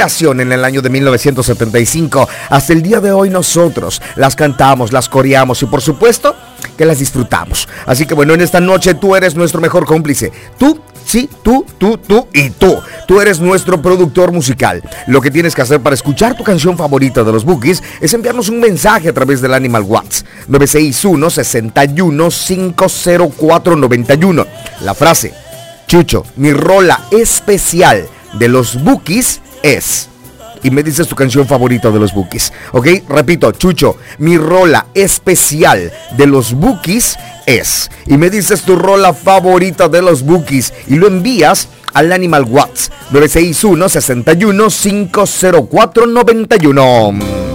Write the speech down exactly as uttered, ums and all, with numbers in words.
creación en el año de mil novecientos setenta y cinco. Hasta el día de hoy nosotros las cantamos, las coreamos y por supuesto que las disfrutamos. Así que bueno, en esta noche tú eres nuestro mejor cómplice. Tú, sí, tú, tú, tú y tú. Tú eres nuestro productor musical. Lo que tienes que hacer para escuchar tu canción favorita de los Bukis es enviarnos un mensaje a través del Animal WhatsApp nueve seis uno, seis uno, cinco cero cuatro nueve uno. La frase: Chucho, mi rola especial de los Bukis es... Y me dices tu canción favorita de los Bukis, ¿ok? Repito, Chucho, mi rola especial de los Bukis es... Y me dices tu rola favorita de los Bukis y lo envías al Animal WhatsApp nueve seis uno, seis uno, cinco cero cuatro nueve uno.